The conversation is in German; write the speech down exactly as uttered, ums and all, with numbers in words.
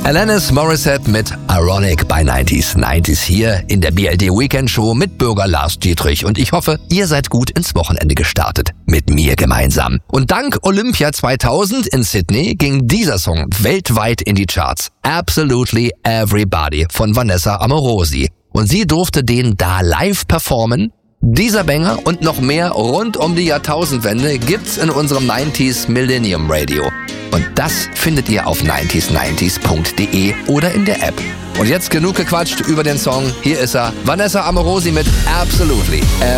Alanis Morissette mit Ironic bei neunzig neunzig hier in der B L D Weekend Show mit Bürger Lars Dietrich. Und ich hoffe, ihr seid gut ins Wochenende gestartet. Mit mir gemeinsam. Und dank Olympia zweitausend in Sydney ging dieser Song weltweit in die Charts. Absolutely Everybody von Vanessa Amorosi. Und sie durfte den da live performen. Dieser Banger und noch mehr rund um die Jahrtausendwende gibt's in unserem neunziger Millennium Radio. Und das findet ihr auf neunzig neunzig punkt de oder in der App. Und jetzt genug gequatscht über den Song. Hier ist er, Vanessa Amorosi mit Absolutely